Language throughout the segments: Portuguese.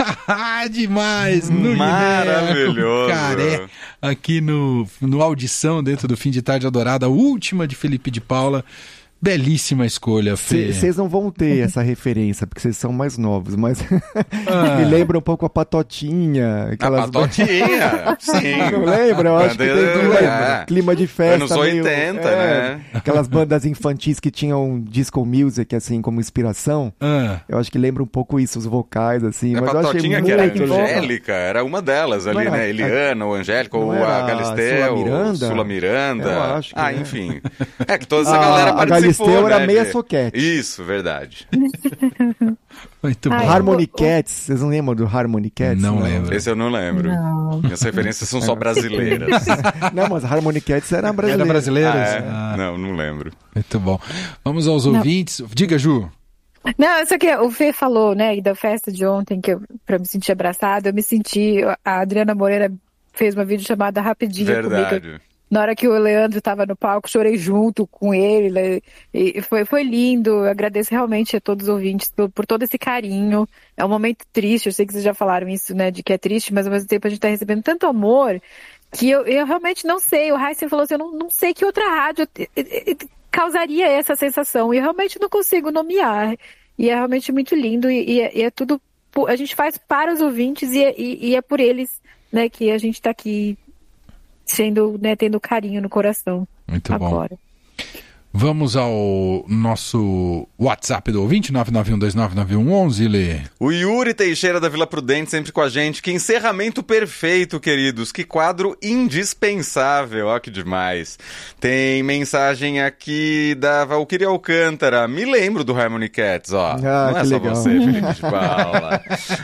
Demais! Maravilhoso! Caré, aqui no Audição, dentro do Fim de Tarde Eldorado, a última de Felipe de Paula. Belíssima escolha, Fê. Vocês não vão ter essa referência, porque vocês são mais novos, mas me lembra um pouco a Patotinha. Aquelas... A Patotinha, sim. Não lembra? Eu acho que tem clima de festa. Anos 80, né? Aquelas bandas infantis que tinham disco music, assim, como inspiração. Eu acho que lembra um pouco isso, os vocais, assim. A mas Patotinha, eu que achei era Angélica, era uma delas ali, né? Eliana, ou Angélica, ou a Galisteu, Sula Miranda. Eu acho que enfim. É que toda essa galera participou. Galisteu era meia soquete. Isso, verdade. Muito bom. Harmony Cats, vocês não lembram do Harmony Cats? Não lembro. Esse eu não lembro. Não. Minhas referências são só brasileiras. Não, mas Harmony Cats era brasileira. Era brasileiras? Não lembro. Muito bom. Vamos aos ouvintes. Diga, Ju. Não, eu só que o Fê falou, né, e da festa de ontem, que pra me sentir abraçada, eu me senti... A Adriana Moreira fez uma videochamada rapidinha comigo. Na hora que o Leandro estava no palco, chorei junto com ele, e foi lindo. Eu agradeço realmente a todos os ouvintes por todo esse carinho. É um momento triste, eu sei que vocês já falaram isso, né, de que é triste, mas ao mesmo tempo a gente está recebendo tanto amor que eu realmente não sei. O Heisen falou assim, eu não sei que outra rádio causaria essa sensação, e eu realmente não consigo nomear. E é realmente muito lindo, e é tudo... A gente faz para os ouvintes, e é por eles, né, que a gente está aqui sendo, né, tendo carinho no coração. Muito agora. Bom. Vamos ao nosso WhatsApp do ouvinte, 991299111, Lê. O Yuri Teixeira da Vila Prudente sempre com a gente. Que encerramento perfeito, queridos. Que quadro indispensável. Ó, que demais. Tem mensagem aqui da Valquíria Alcântara. Me lembro do Harmony Cats, ó. Não é só legal. Você, Felipe de Paula.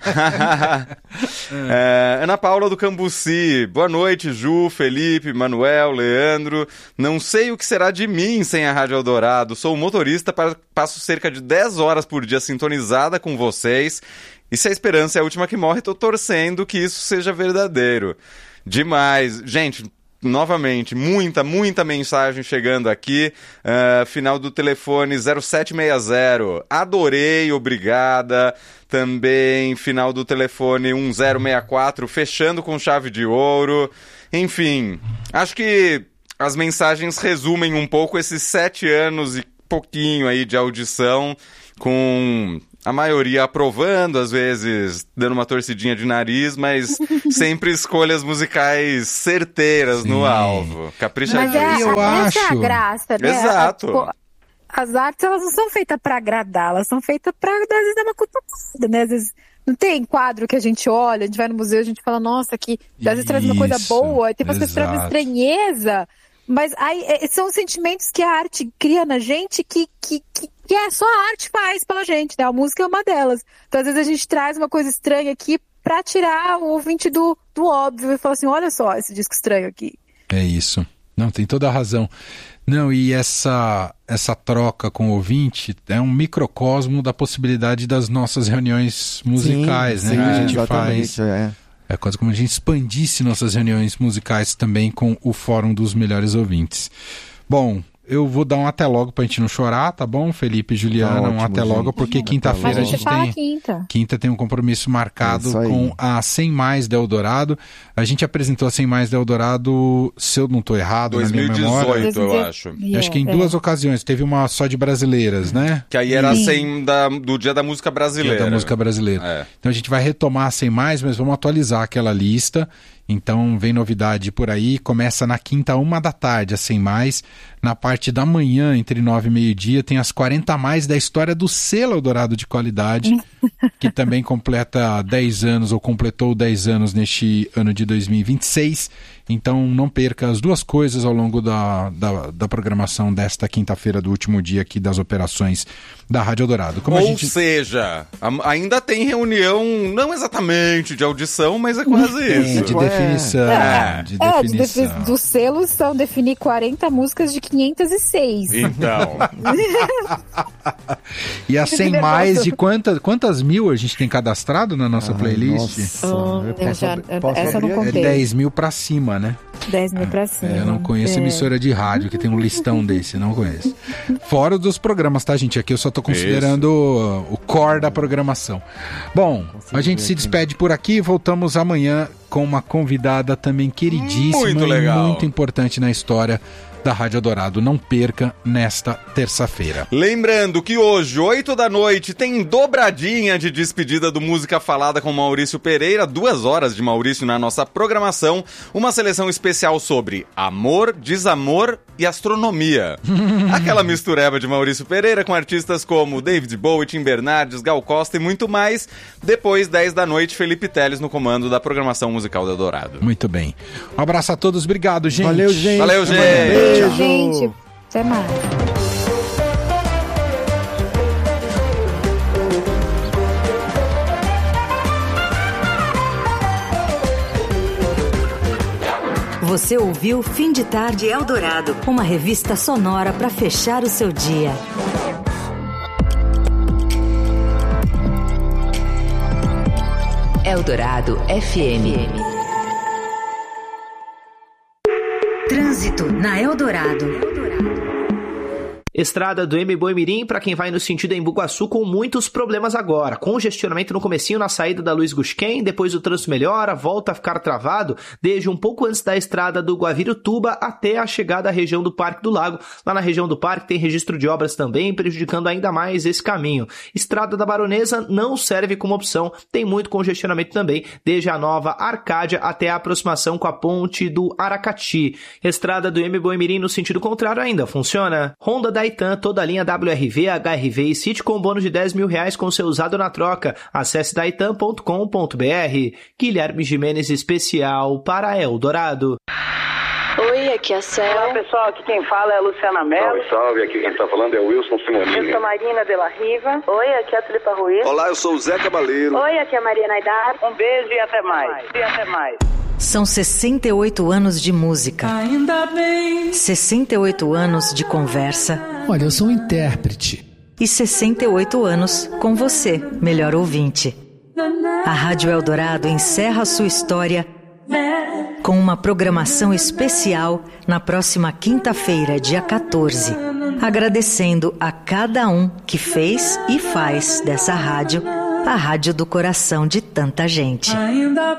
Ana Paula do Cambuci. Boa noite, Ju, Felipe, Manuel, Leandro. Não sei o que será de mim sem a Rádio Eldorado. Sou motorista, passo cerca de 10 horas por dia sintonizada com vocês. E se a esperança é a última que morre, tô torcendo que isso seja verdadeiro. Demais. Gente, novamente, muita mensagem chegando aqui. Final do telefone 0760. Adorei, obrigada. Também final do telefone 1064, fechando com chave de ouro. Enfim, acho que as mensagens resumem um pouco esses 7 anos e pouquinho aí de audição, com a maioria aprovando, às vezes dando uma torcidinha de nariz, mas sempre escolhas musicais certeiras. Sim. No alvo. Caprichadíssimo. Mas essa é a graça, né? Exato. As artes, elas não são feitas pra agradar, elas são feitas pra, às vezes, dar uma cutucada, né? Às vezes não tem quadro que a gente olha, a gente vai no museu, a gente fala, nossa, que às vezes traz uma coisa boa, tem umas coisas que trazem estranheza. Mas aí, são sentimentos que a arte cria na gente que só a arte faz pela gente, né? A música é uma delas. Então, às vezes, a gente traz uma coisa estranha aqui pra tirar o ouvinte do óbvio e falar assim, olha só esse disco estranho aqui. É isso. Não, tem toda a razão. Não, e essa troca com o ouvinte é um microcosmo da possibilidade das nossas reuniões musicais, né? Sim, que a gente exatamente, faz. É quase como a gente expandisse nossas reuniões musicais também com o Fórum dos Melhores Ouvintes. Bom, eu vou dar um até logo pra gente não chorar, tá bom, Felipe e Juliana? Ótimo, um até logo, porque quinta-feira a gente tem... Quinta tem um compromisso marcado com a 100 Mais da Eldorado. A gente apresentou a 100 Mais da Eldorado, se eu não tô errado, 2018, na minha memória. eu acho. Acho que em 2 ocasiões. Teve uma só de brasileiras, né? Que aí era a 100 do Dia da Música Brasileira. Dia da Música Brasileira. Então a gente vai retomar a 100 Mais, mas vamos atualizar aquela lista. Então vem novidade por aí, começa na quinta, 13h, a 100 Mais. Na parte da manhã, entre 9 e meio-dia, tem as 40 mais da história do selo Eldorado de qualidade, que também completa 10 anos, ou completou 10 anos neste ano de 2026. Então não perca as duas coisas ao longo da programação desta quinta-feira, do último dia aqui das operações da Rádio Eldorado. Seja, ainda tem reunião, não exatamente de audição, mas é quase isso. De definição. De definição. Dos selos são definir 40 músicas de 506. Então. E a 100 mais de quantas mil a gente tem cadastrado na nossa playlist? Essa eu não contei. É 10 mil pra cima, né? 10 mil pra cima. Eu não conheço emissora de rádio que tem um listão desse, não conheço. Fora dos programas, tá, gente? Aqui eu só tô considerando o core da programação. Bom, a gente se despede por aqui, voltamos amanhã com uma convidada também queridíssima muito legal. E muito importante na história da Rádio Eldorado. Não perca nesta terça-feira. Lembrando que hoje, 8 da noite, tem dobradinha de despedida do Música Falada com Maurício Pereira, 2 horas de Maurício na nossa programação, uma seleção especial sobre amor, desamor e astronomia. Aquela mistureba de Maurício Pereira com artistas como David Bowie, Tim Bernardes, Gal Costa e muito mais. Depois, 10 da noite, Felipe Teles no comando da programação musical do Eldorado. Muito bem. Um abraço a todos, obrigado, gente. Valeu, gente. Valeu, gente. Beijo. Gente, até mais. Você ouviu Fim de Tarde Eldorado, uma revista sonora para fechar o seu dia. Eldorado FM. Trânsito na Eldorado. Estrada do Boi-Mirim para quem vai no sentido Embu-Guaçu com muitos problemas agora. Congestionamento no comecinho na saída da Luiz Gusquem, depois o trânsito melhora, volta a ficar travado desde um pouco antes da estrada do Guavirutuba até a chegada à região do Parque do Lago. Lá na região do Parque tem registro de obras também, prejudicando ainda mais esse caminho. Estrada da Baronesa não serve como opção, tem muito congestionamento também, desde a Nova Arcádia até a aproximação com a ponte do Aracati. Estrada do Boi-Mirim no sentido contrário ainda funciona. Honda da Daitan, toda a linha WRV, HRV e City com bônus de R$10 mil com seu usado na troca. Acesse daitan.com.br. Guilherme Gimenez especial para Eldorado. Oi, aqui é a Céu. Olá pessoal, aqui quem fala é a Luciana Mello. Salve, salve, aqui quem está falando é o Wilson Simoninha. Eu sou Marina de la Riva. Oi, aqui é a Tulipa Ruiz. Olá, eu sou o Zé Cabaleiro. Oi, aqui é a Maria Naidar. Um beijo e até mais. São 68 anos de música. Ainda bem. 68 anos de conversa. Olha, eu sou um intérprete. E 68 anos com você, melhor ouvinte. A Rádio Eldorado encerra sua história com uma programação especial na próxima quinta-feira, dia 14. Agradecendo a cada um que fez e faz dessa rádio a rádio do coração de tanta gente. Ainda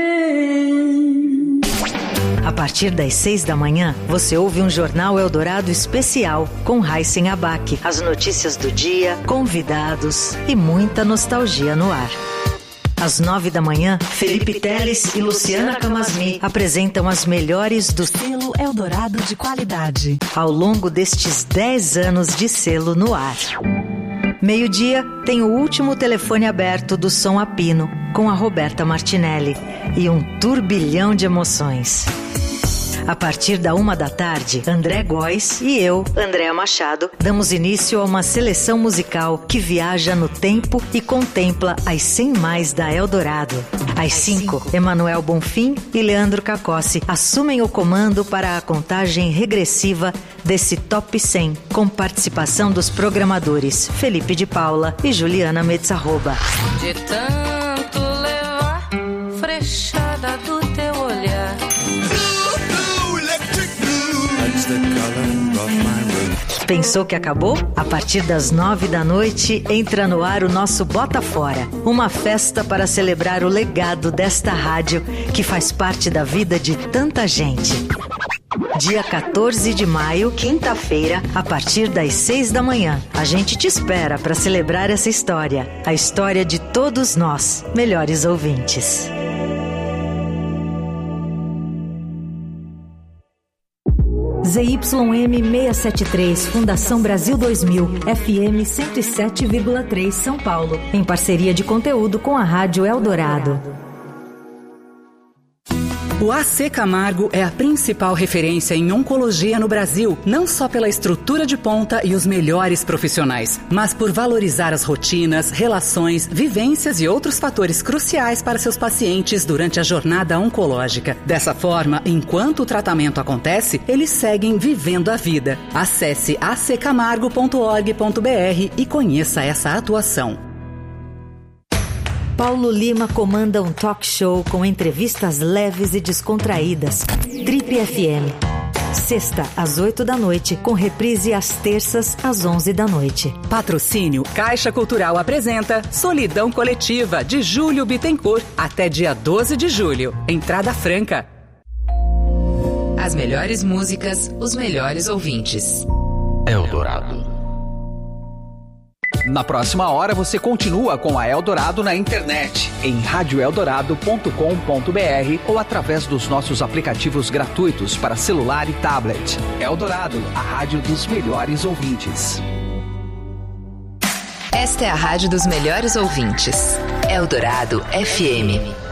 bem. A partir das 6 da manhã, você ouve um Jornal Eldorado especial com Raíssen Abac. As notícias do dia, convidados e muita nostalgia no ar. Às 9 da manhã, Felipe Teles e Luciana Camasmi apresentam as melhores do selo Eldorado de qualidade. Ao longo destes 10 anos de selo no ar. Meio-dia, tem o último telefone aberto do Som a Pino, com a Roberta Martinelli. E um turbilhão de emoções. A partir da 1 da tarde, André Góes e eu, Andréa Machado, damos início a uma seleção musical que viaja no tempo e contempla as 100 mais da Eldorado. Às 5, Emanuel Bonfim e Leandro Cacossi assumem o comando para a contagem regressiva desse Top 100, com participação dos programadores Felipe de Paula e Juliana Metzarroba. De tanto levar frechada do teu olhar. Pensou que acabou? A partir das 9 da noite, entra no ar o nosso Bota Fora. Uma festa para celebrar o legado desta rádio que faz parte da vida de tanta gente. Dia 14 de maio, quinta-feira, a partir das 6 da manhã. A gente te espera para celebrar essa história. A história de todos nós, melhores ouvintes. ZYM 673, Fundação Brasil 2000, FM 107,3 São Paulo, em parceria de conteúdo com a Rádio Eldorado. O AC Camargo é a principal referência em oncologia no Brasil, não só pela estrutura de ponta e os melhores profissionais, mas por valorizar as rotinas, relações, vivências e outros fatores cruciais para seus pacientes durante a jornada oncológica. Dessa forma, enquanto o tratamento acontece, eles seguem vivendo a vida. Acesse accamargo.org.br e conheça essa atuação. Paulo Lima comanda um talk show com entrevistas leves e descontraídas. Trip FM. Sexta, às 8 da noite, com reprise às terças, às 11 da noite. Patrocínio Caixa Cultural apresenta Solidão Coletiva, de Júlio Bittencourt, até dia 12 de julho. Entrada franca. As melhores músicas, os melhores ouvintes. Eldorado. Na próxima hora você continua com a Eldorado na internet, em radioeldorado.com.br ou através dos nossos aplicativos gratuitos para celular e tablet. Eldorado, a rádio dos melhores ouvintes. Esta é a rádio dos melhores ouvintes. Eldorado FM.